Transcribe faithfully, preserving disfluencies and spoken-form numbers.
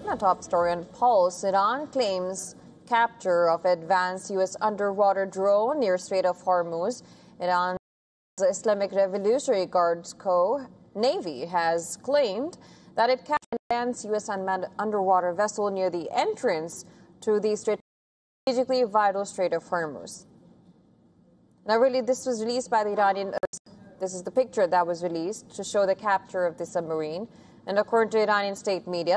A top story on Pulse. Iran claims capture of advanced U S underwater drone near Strait of Hormuz. Iran's Islamic Revolutionary Guards Corps Navy has claimed that it captured an advanced U S unmanned underwater vessel near the entrance to the strategically vital Strait of Hormuz. Now, really, this was released by the Iranian. This is the picture that was released to show the capture of the submarine. And according to Iranian state media,